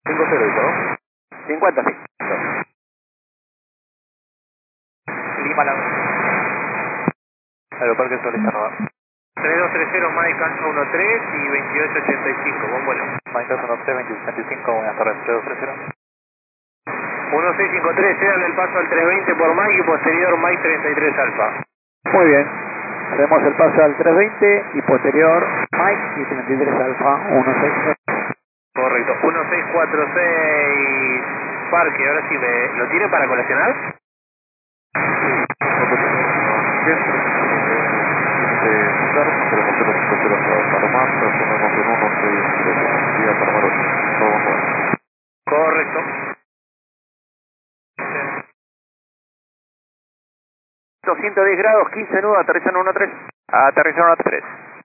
50, dijo, ¿no? 50, sí. Lima la... Aeroparque Solicitano. 3230 Mike Alfa 13 y 2885, buen vuelo. Mike 13, 2885, buenas tardes, 3230. 1653, cedan el paso al 320 por Mike y posterior Mike 33 Alfa. Muy bien. Hacemos el paso al 320 y posterior Mike y 33 Alfa 16. Correcto, 1646 Parque, ahora sí, ¿lo tiene para colacionar? Correcto. 210 grados, 15 nudos, aterrizan 13. Aterrizar 13.